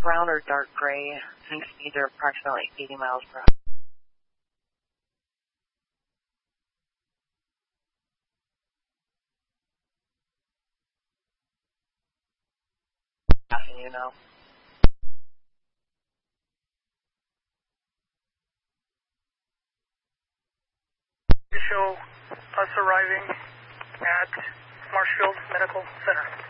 brown or dark gray. Wind speeds are approximately 80 miles per hour. Passing you now. To show us arriving at Marshfield Medical Center.